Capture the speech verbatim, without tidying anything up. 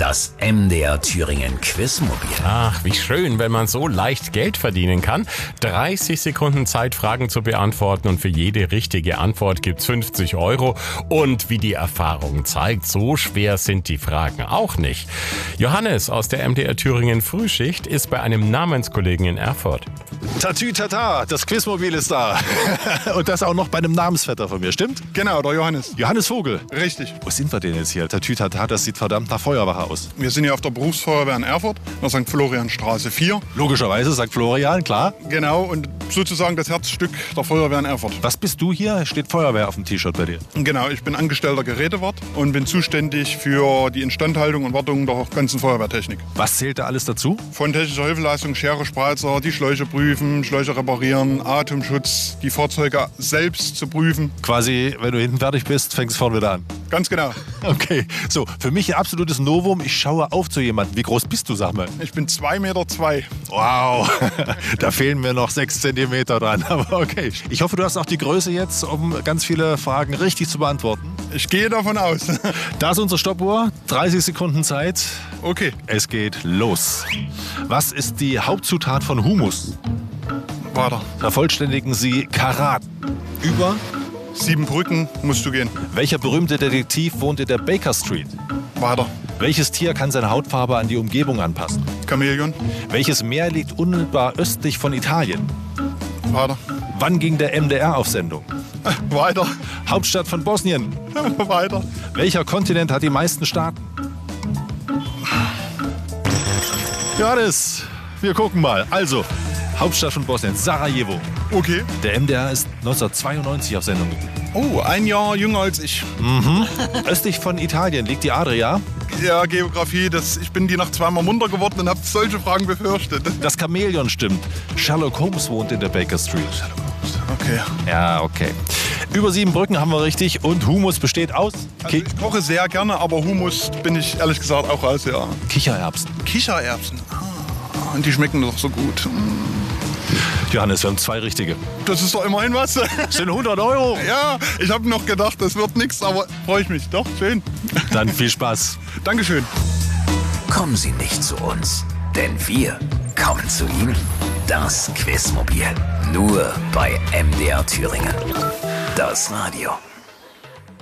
Das M D R Thüringen Quizmobil. Ach, wie schön, wenn man so leicht Geld verdienen kann. dreißig Sekunden Zeit, Fragen zu beantworten, und für jede richtige Antwort gibt's fünfzig Euro. Und wie die Erfahrung zeigt, so schwer sind die Fragen auch nicht. Johannes aus der M D R Thüringen Frühschicht ist bei einem Namenskollegen in Erfurt. Tatütata, das Quizmobil ist da. Und das auch noch bei einem Namensvetter von mir, stimmt? Genau, der Johannes. Johannes Vogel. Richtig. Wo sind wir denn jetzt hier? Tatütata, das sieht verdammt nach Feuerwache aus. Wir sind hier auf der Berufsfeuerwehr in Erfurt, in der Sankt Florian-Straße vier. Logischerweise, sagt Florian, klar. Genau, und sozusagen das Herzstück der Feuerwehr in Erfurt. Was bist du hier? Steht Feuerwehr auf dem T-Shirt bei dir. Genau, ich bin angestellter Gerätewart und bin zuständig für die Instandhaltung und Wartung der ganzen Feuerwehrtechnik. Was zählt da alles dazu? Von technischer Hilfeleistung, Schere, Spreizer, die Schläuche prüfen, Schläuche reparieren, Atemschutz, die Fahrzeuge selbst zu prüfen. Quasi, wenn du hinten fertig bist, fängst du vorne wieder an. Ganz genau. Okay, so, für mich ein absolutes Novum. Ich schaue auf zu jemandem. Wie groß bist du, sag mal? Ich bin zwei Meter zwei. Wow, da fehlen mir noch sechs Zentimeter dran. Aber okay. Ich hoffe, du hast auch die Größe jetzt, um ganz viele Fragen richtig zu beantworten. Ich gehe davon aus. Da ist unsere Stoppuhr. dreißig Sekunden Zeit. Okay. Es geht los. Was ist die Hauptzutat von Humus? Weiter. Vervollständigen Sie Karat. Über? Sieben Brücken musst du gehen. Welcher berühmte Detektiv wohnt in der Baker Street? Weiter. Welches Tier kann seine Hautfarbe an die Umgebung anpassen? Chamäleon. Welches Meer liegt unmittelbar östlich von Italien? Weiter. Wann ging der M D R auf Sendung? Äh, weiter. Hauptstadt von Bosnien. Weiter. Welcher Kontinent hat die meisten Staaten? Johannes, wir gucken mal. Also, Hauptstadt von Bosnien, Sarajevo. Okay. Der M D R ist neunzehnhundertzweiundneunzig auf Sendung geblieben. Oh, ein Jahr jünger als ich. Mhm. Östlich von Italien liegt die Adria. Ja, Geografie, das, ich bin die Nacht zweimal munter geworden und habe solche Fragen befürchtet. Das Chamäleon stimmt. Sherlock Holmes wohnt in der Baker Street. Okay. Ja, okay. Über sieben Brücken haben wir richtig, und Humus besteht aus Also ich koche sehr gerne, aber Hummus bin ich ehrlich gesagt auch raus, ja. Kichererbsen. Kichererbsen. Ah, und die schmecken doch so gut. Johannes, wir haben zwei richtige. Das ist doch immerhin was. Das sind hundert Euro. Ja, ich habe noch gedacht, das wird nichts, aber freue ich mich. Doch, schön. Dann viel Spaß. Dankeschön. Kommen Sie nicht zu uns, denn wir kommen zu Ihnen. Das Quizmobil. Nur bei M D R Thüringen. Das Radio.